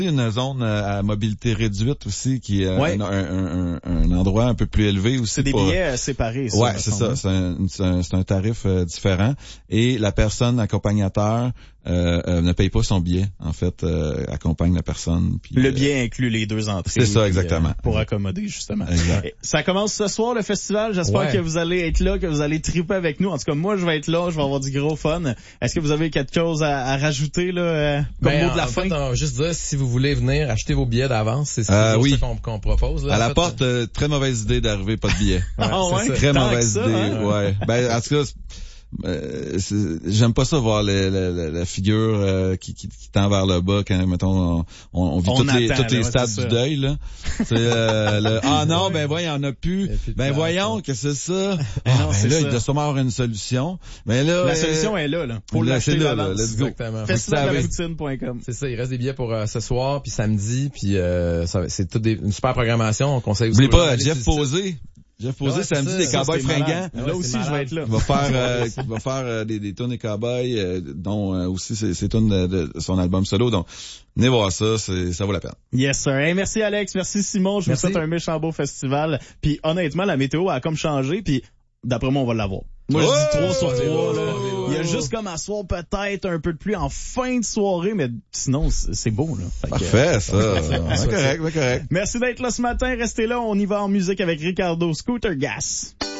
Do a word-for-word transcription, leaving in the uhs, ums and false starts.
Une zone à mobilité réduite aussi, qui est ouais. un, un, un, un endroit un peu plus élevé aussi. C'est des pour... billets séparés, ça. Ouais, c'est ça. C'est un, c'est un, c'est un tarif euh, différent. Et la personne accompagnateur euh, euh, ne paye pas son billet. En fait, euh, accompagne la personne. Puis, le euh, billet inclut les deux entrées. C'est ça, exactement. Puis, euh, pour accommoder, justement. Exact. Et ça commence ce soir, le festival. J'espère ouais. que vous allez être là, que vous allez triper avec nous. En tout cas, moi, je vais être là. Je vais avoir du gros fun. Est-ce que vous avez quelque chose à, à rajouter, là, euh, comme ben, mot de la en fin? Fait, on va juste dire, si vous voulez venir acheter vos billets d'avance, c'est euh, oui. ça qu'on, qu'on propose. Là, à la fait, porte, euh, très mauvaise idée d'arriver pas de billet. Ouais, ah ouais? C'est très Tant mauvaise ça, idée. hein? Ouais. Ben, en tout cas, Euh, j'aime pas ça voir les, la, la, la figure euh, qui, qui, qui tend vers le bas quand mettons on, on vit on toutes attend, les toutes là, les ouais, stades c'est du ça. deuil là. C'est euh, le ah non ben voyons on a plus ben voyons que c'est ça. Ah non, ben c'est là ça. il doit sûrement avoir une solution. Mais là la euh, solution est là là. Pour là, l'acheter c'est là, d'avance. là, let's go. Exactement. festival de la poutine point com. C'est ça, il reste des billets pour euh, ce soir puis samedi puis euh, ça, c'est toute des, une super programmation. On conseille aussi. N'oubliez pas Jeff Posé. Jeff Posé ouais, samedi ça, des ça, Cowboys fringants. Là ouais, aussi je vais être là. Il va faire euh, il va faire euh, des, des tunes des Cowboys euh, dont euh, aussi c'est c'est tunes de, de son album solo. Donc venez voir ça, c'est ça vaut la peine. Yes sir. Hey, merci Alex, merci Simon, je merci. vous souhaite un méchant beau festival. Puis honnêtement la météo a comme changé puis d'après moi on va l'avoir. Moi, je oh! dis trois sur trois, là. Oh! Il y a juste comme à soir peut-être un peu de pluie en fin de soirée, mais sinon, c'est beau, là. Fait Parfait, que, ça. C'est correct, c'est correct. Merci d'être là ce matin. Restez là. On y va en musique avec Ricardo Scooter Gas.